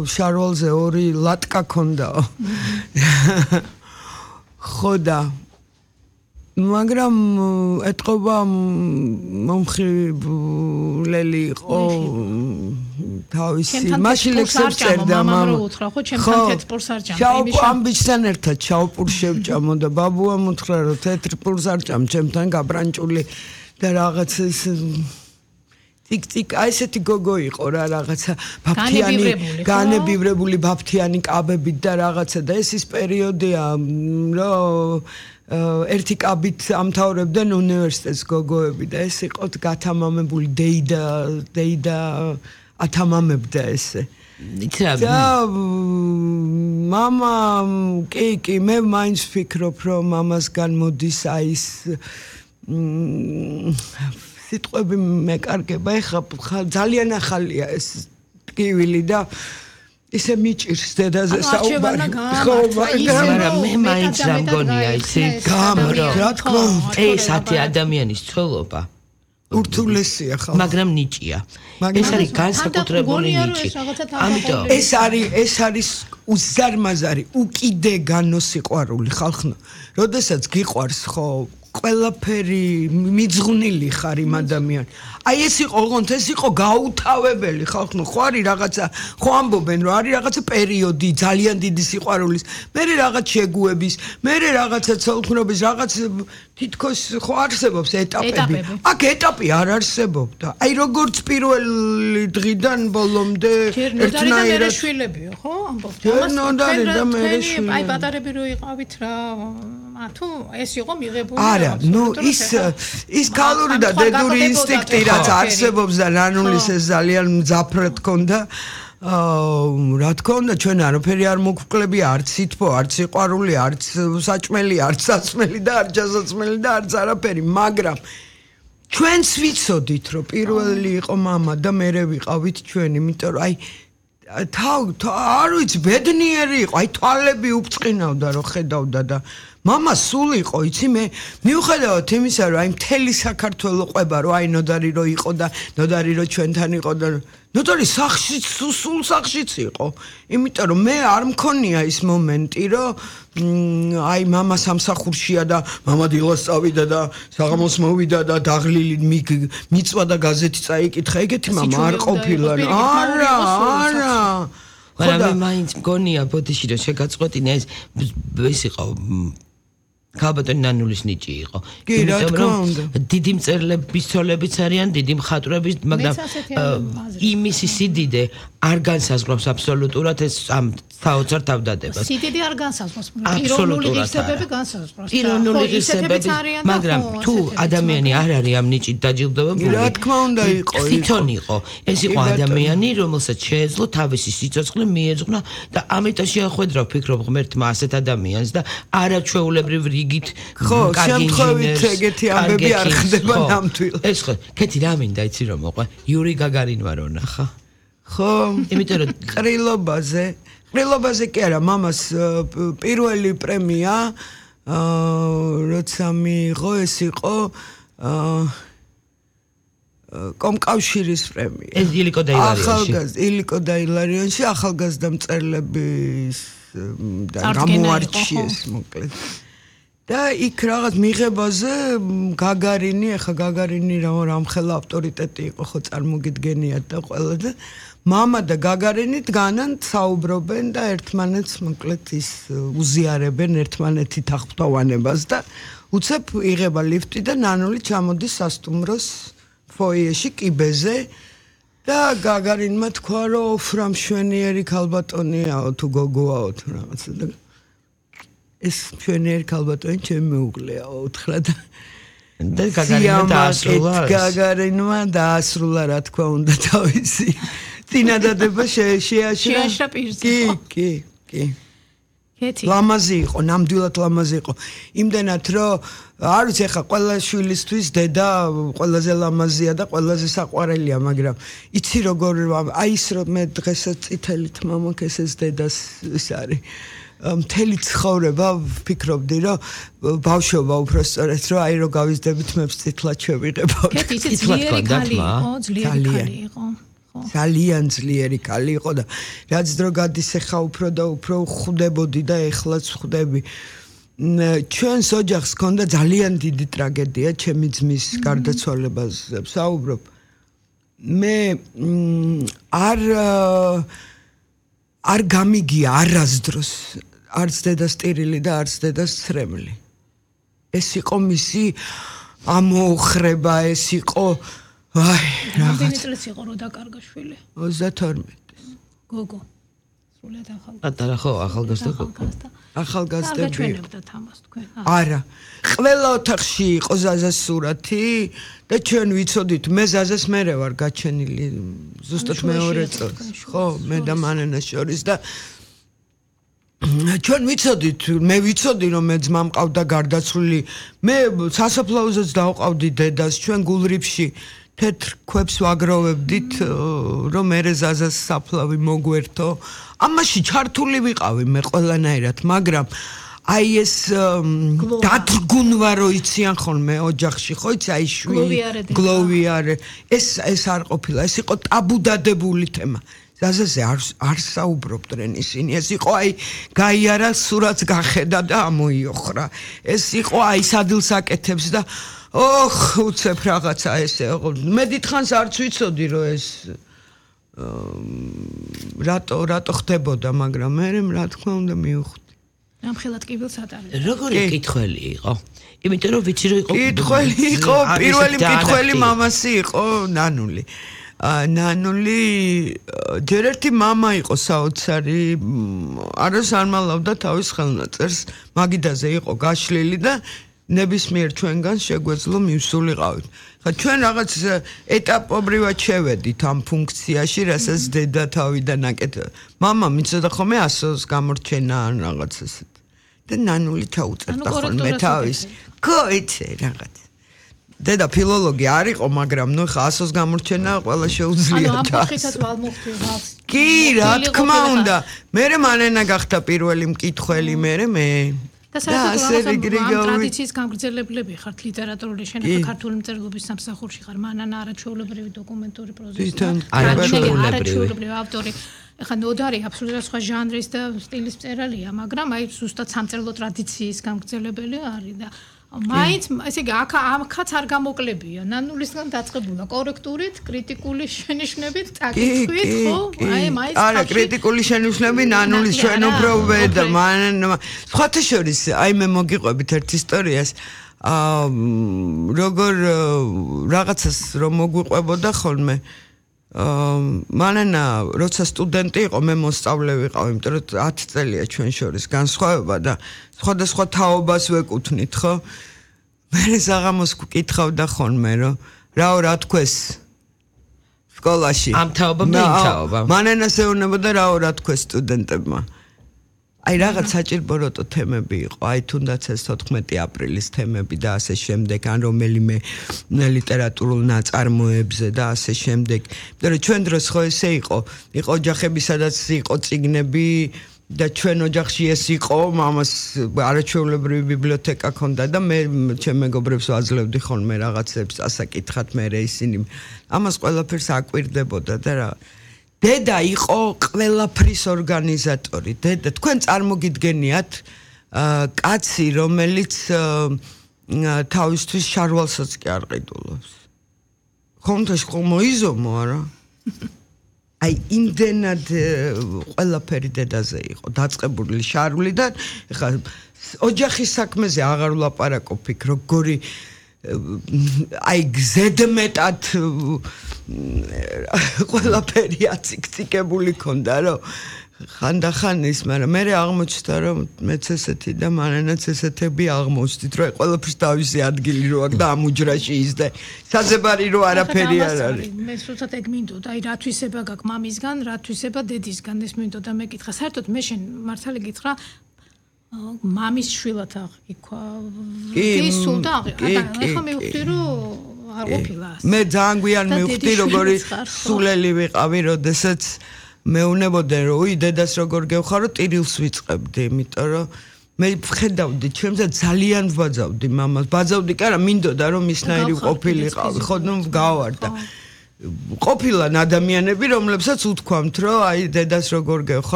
შარვალზე 2 ლატკა ქონდაო. ხოდა მაგრამ ეთყობა მომხიბვლელი იყო თავისი მაშინ ლექსებს წერდა მამა ხო ჩემთან თეთრ არ ჭამ შაუპ ამბიცთან ერთად შაუპურ შევჭამო და ბაბუამ უთხრა რომ თეთრ პურს არ ჭამ ჩემთან გაბრანჭული და რაღაც ეს ტიკ აი ესეთი გოგო იყო რა რაღაცა ბაფთიანი განებივრებული ბაფთიანი კაბებით და რაღაცა და ეს ის პერიოდია რომ ერთი კაბით ამთავრებდნენ უნივერსიტეტს გოგოები და ეს იყო გათამამებული დეიდა ათამამებდა ესე და მამა კი მე მაინც ვფიქრობ რომ მამასგან მოდის აი ეს სიტყვები მეკარგება ეხლა ძალიან ახალია ეს ტკივილი და ისე მიჭირს დედაზე საუბარი ხო მაგრამ მე მაინც გამგონია იცი რა თქმა უნდა ეს ადამიანის ცოლობა ურთულესია ხო მაგრამ ნიჭია ეს არის განსაკუთრებული ნიჭი ამიტომ ეს არის უზარმაზარი უკიდეგანო სიყვარული ხალხო როდესაც გიყვარს ხო ყველაფერი მიძღვნილი ხარ იმ ადამიანს. აი ეს იყო ოღონდ ეს იყო გაუთავებელი ხალხო ხო არის რაღაცა ხო ამბობენ რომ არის რაღაცა პერიოდი ძალიან დიდი სიყვარულის მე რაღაც შეგუების მე რაღაცა ცოლქმრობის რაღაც თითქოს ხო არსებობს ეტაპები აქ ეტაპი არ არსებობდა აი როგორც პირველი დღიდან ბოლომდე ერთნაირად შვილებიო ხო ამბობთ ამას აი პატარები რო იყავით რა თუ ეს იყო მიღებული არა ნუ ის ქალური და დედური ინსტინქტი რაც არსებობს და ნანულის ეს ძალიან მძაფრად ქონდა რა თქმა უნდა ჩვენ არაფერი არ მოგвკლები არც სითბო არც სიყვარული არც საჭმელი არც სასმელი და არც ჯაზაცმელი და არც არაფერი მაგრამ ჩვენც ვიცოდით რომ პირველი იყო მამა და მერე ვიყავით ჩვენ იმიტომ რომ აი არ ვიცი ბედნიერი იყო აი თვალები უბწყინავდა რომ ხედავდა და მამა სულ იყო იცი მე მიუხედავად იმისა რომ აი მთელი საქართველოს ყვება რომ აი ნოდარი რო იყო და ნოდარი რო ჩვენთან იყო და ნოდარი სახში სულ სახშიც იყო იმიტომ რომ მე არ მქონია ის მომენტი რომ აი მამა სამსახურშია და მამა დილას წავიდა და საღამოს მოვიდა და დაღლილი მიწვა და გაზეთი წაიკითხა ეგეთი მამა არ ყოფილა არა მაგრამ მე მაინც მგონია ბოდიში რომ შეგაწყვეტინა ეს იყო ქალბატონი ნანულის ნიჭი იყო იმიტომ რომ დიდი მწერლების ცოლებიც არიან დიდი მხატვრების მაგრამ იმისი სიდიდე არ განსაზღვრავს აბსოლუტურად ეს ამ საოცარ თავდადებას სიდიდე არ განსაზღვრავს პიროვნული ღირსებები განსაზღვრავს პიროვნული ღირსებები მაგრამ თუ ადამიანი არ არის ამ ნიჭით დაჯილდოვებული რა თქმა უნდა იყო თვითონ იყო ეს იყო ადამიანი რომელსაც შეეძლო თავისი სიცოცხლე მიეძღვნა და ამიტომ შეახვედრა ვფიქრობ ღმერთმა ასეთ ადამიანს და არაჩვეულებრივ რიგით ხო შემთხვევით ეგეთი ამბები არ ხდება ნამდვილად ეს ხო კეთი რა მინდა იცი რომ მოყვე იური გაგარინმა რო ნახა ხო იმიტომ რომ ყრილობაზე კი არა მამას პირველი პრემია როცა მიიღო ეს იყო კომკავშირის პრემია ეს ილიკო დაილარიონში ახალგაზრდა მწერლების გამოარჩიეს მოკლედ და იქ რაღაც მიღებაზე გაგარინი ახლა გაგარინი რამხელა ავტორიტეტი იყო ხო წარმოგიდგენიათ და ყველა და მამა და გაგარინი დგანან საუბრობენ და ერთმანეთს მოკლედ ის უზიარებენ ერთმანეთის აღფრთოვანებას და უცებ იღება ლიფტი და ნანული ჩამოდის სასტუმროს ფოიეში კიბეზე და გაგარინმა თქვა რომ ოფრა მშვენიერი ქალბატონიაო თუ გოგოაო თუ რაღაცა და ეს მშვენიერი ქალბატონი ჩემი მეუღლეაო უთხრა და გაგარინმა დაასრულა რა თქმა უნდა თავისი წინადადება შეაშრა კი ლამაზი იყო ნამდვილად ლამაზი იყო იმდენად რომ არ ვიცი ახლა ყველა შვილისთვის დედა ყველაზე ლამაზია და ყველაზე საყვარელია მაგრამ იცი როგორ აი ის რომ მე დღესაც წითელი თმა მაქვს ეს დედას ის არის მთელი ცხოვრება ვფიქრობდი რომ ბავშვობა უბრალოდ რომ აი რომ გავიზრდებით მე წითლად შევიღებავ კეთი ძლიერი ქალი იყო ძალიან ძლიერი ქალი იყო და რაც დრო გადის ახლა უფრო და უფრო ხვდებოდი და ეხლაც ხვდები ჩვენს ოჯახს ჰქონდა ძალიან დიდი ტრაგედია ჩემი ძმის გარდაცვალებაზე ვსაუბრობ მე არ გამიგია არასდროს არც დედას ტირილი და არც დედას ცრემლი ეს იყო მისი ამოუხრება ეს იყო აი რამდენი წელს იყო რო დაკარგა შვილი 32 გოგო სულად ახალგაზრდა ჩვენებდათ ამას თქვენ არა ყველა ოთახში იყო ზაზას სურათი და ჩვენ ვიცოდით მე ზაზას მერე ვარ გაჩენილი ზუსტად მეორე წელს ხო მე და მანენას შორის და ჩვენ ვიცოდით მე ვიცოდი რომ მე ძმა მყავდა გარდაცვლილი მე სასაფლაოზეც დავყავდი დედას ჩვენ გულრიფში თეთრ ქვებს ვაგროვებდით რომ მე ზაზას საფლავი მოგვერთო ამაში ჩართული ვიყავი მე ყველანაირად მაგრამ აი ეს დათრგუნვა რო იციან ხოლმე ოჯახში ხო იცი აი შვილი გლოვიარე ეს არ ყოფილა ეს იყო ტაბუდადებული თემა ზაზაზე არ საუბრობდნენ ისინი ეს იყო აი გაიარა სურათს გახედა და ამოიოხრა ეს იყო აი სადილს აკეთებს და ოხ უცებ რაღაცა ესე მე დიდხანს არც ვიცოდი რომ ეს რატო ხდებოდა მაგრამ მე რა თქმა უნდა მივხვდი ამხელად კიბილს ატარებდა როგორი კითხველი იყო იმიტომ რომ ვიცი რომ იყო კითხველი იყო პირველი კითხველი მამასი იყო ნანული ნანული ჯერ ერთი მამა იყო საოცარი არას არ მალავდა თავის ხელნაწერს მაგიდაზე იყო გაშლილი და ნებისმიერ ჩვენგან შეგვეძლო მივსულიყავით ხა ჩვენ რაღაც ეტაპობრივად შევედით ამ ფუნქციაში რასაც დედა თავიდან აკეთებდა მამა მიცოდა ხოლმე ასოს გამორჩენა ან რაღაც ესეთ და ნანული ჩაუწერდა ხოლმე თავის ხო იცი რაღაც დედა ფილოლოგი არ იყო მაგრამ ნუ ხა ასოს გამორჩენა ყველა შეუძლია ანუ ამ ფეხითაც ვალმოხდი ხალხს კი რა თქმა უნდა მე მანენა გახდა პირველი მკითხველი მე და საერთოდ ტრადიციის გამგრძელებლები ხართ ლიტერატურული შენახა ქართული მწერლობის სამსახურში ხარ მანანა არაჩვეულებრივი დოკუმენტური პროზის არაჩვეულებრივი ავტორი ეხლა ნოდარი აბსოლუტურად სხვა ჟანრის და სტილის მწერალია მაგრამ აი ზუსტად სამწერლო ტრადიციის გამგრძელებელი არის და მაინც ესე იგი აქაც არ გამოკლებია ნანულისგან დაწყებულა კორექტურით კრიტიკული შენიშვნებით წაკითხვით ხო აი მაინც არა კრიტიკული შენიშვნები ნანულის ჩვენ უფრო ვედა მან სხვათა შორის აი მე მოგიყვებით ერთ ისტორიას როგორ რაღაცას რომ მოგვიყვებოდა ხოლმე მანენა როცა სტუდენტი იყო მე მოსწავლე ვიყავ იმიტომ რომ 10 წელია ჩვენ შორის განსხვავება და სხვადასხვა თაობას ვეკუთვნით ხო მე საღამოს გკითხავდა ხოლმე რომ რა თქვეს სკოლაში ამ თაობა მე იმ თაობა მანენას ეუბნებოდა რა თქვეს სტუდენტებმა აი რაღაც საჭიროებო თემები იყო აი თუნდაც ეს 14 აპრილის თემები და ასე შემდეგ ან რომელიმე ლიტერატურულ ნაწარმოებზე და ასე შემდეგ იმიტომ რომ ჩვენ დროს ხო ესე იყო ოჯახები სადაც იყო წიგნები და ჩვენ ოჯახში ეს იყო მამას არაჩვეულებრივი ბიბლიოთეკა ქონდა და მე ჩემ მეგობრებს ვაძლევდი ხოლმე რაღაცებს ასაკითხათ მე ისინი ამას ყველაფერს აკვირდებოდა და რა დედა იყო ყველაფრის ორგანიზატორი დედა თქვენ წარმოგიდგენიათ კაცი რომელიც თავისთვის შარვალსაც კი არ ყიდულობს ხონთაშ მოიზომო არა აი იმდენად ყველაფერი დედაზე იყო დაწყებული შარვლიდან ეხლა ოჯახის საქმეზე აღარ ვლაპარაკობ როგორი აი ზედმეტად ყველაფერი აციკციკებული ქონდა რომ ხანდახან ის მაგრამ მე აღმოჩნდა რომ მეც ესეთი და მანენაც ესეთები აღმოჩნდით რომ ყველაფერს თავისი ადგილი რო აქვს და ამ უჯრაში ისდე საზებარი რო არაფერი არ არის მე სულსაც ეგ მინდოდა აი რა თვისება გაქვს მამისგან რა თვისება დედისგან ეს მინდოდა მეკითხა საერთოდ მე შენ მართალი გითხრა მამის შვილად აღიქვა კი სულდა ეხლა მივხვდი რომ არ ყოფილა მე ძალიან გვიან მივხვდი როგორი სულელი ვიყავი როდესაც მეუნებოდნენ რომ უი დედას როგორ გევხარო ტირილს ვიწყებდი იმიტომ რომ მე ვხედავდი ჩემზე ძალიან ვბაძავდი მამას ბაძავდი კი არა მინდოდა რომ ისნაირი ყოფილიყავი ხო ნუ გავარდა ყოფილან ადამიანები, რომლებსაც უთქვამთ, რომ აი დედას როგორ გეღო